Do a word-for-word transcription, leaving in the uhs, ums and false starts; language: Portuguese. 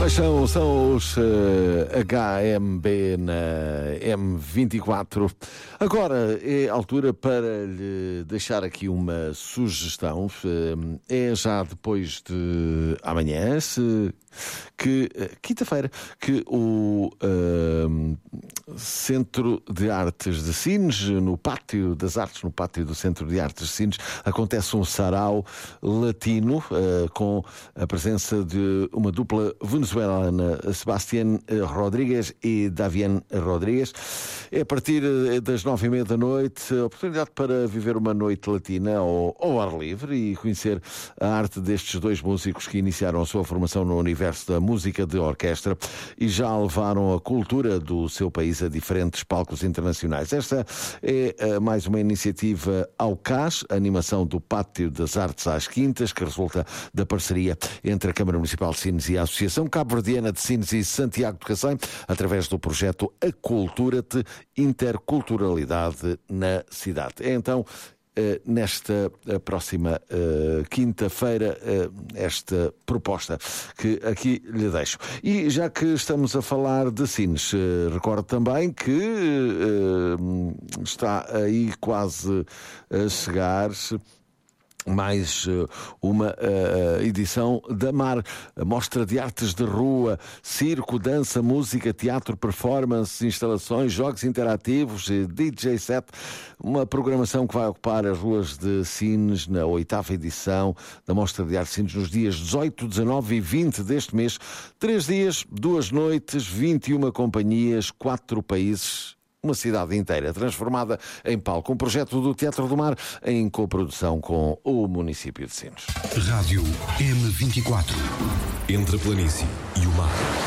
São, são os uh, H M B na M vinte e quatro. Agora é a altura para lhe deixar aqui uma sugestão. Uh, é já depois de amanhã, se, que uh, quinta-feira, que o uh, Centro de Artes de Sines, no Pátio das Artes, no Pátio do Centro de Artes de Sines, acontece um sarau latino uh, com a presença de uma dupla venezuelana, Sebastián Rodríguez e Davián Rodríguez. É a partir das nove e meia da noite, a oportunidade para viver uma noite latina ao, ao ar livre e conhecer a arte destes dois músicos que iniciaram a sua formação no universo da música de orquestra e já levaram a cultura do seu país a diferentes palcos internacionais. Esta é mais uma iniciativa ao C A S, a animação do Pátio das Artes às Quintas, que resulta da parceria entre a Câmara Municipal de Sines e a Associação Cabo-Verdiana de Sines e Santiago de Cacém, através do projeto Acultura-te, Interculturalidade na Cidade. É então Uh, nesta uh, próxima uh, quinta-feira uh, esta proposta que aqui lhe deixo. E já que estamos a falar de Sines, uh, recordo também que uh, está aí quase a chegar mais uh, uma uh, edição da MAR, a Mostra de Artes de Rua, circo, dança, música, teatro, performance, instalações, jogos interativos, D J set, uma programação que vai ocupar as ruas de Sines na oitava edição da Mostra de Artes de Sines nos dias dezoito, dezanove e vinte deste mês. Três dias, duas noites, vinte e uma companhias, quatro países. Uma cidade inteira transformada em palco. Um projeto do Teatro do Mar em coprodução com o município de Sines. Rádio M vinte e quatro. Entre a planície e o mar.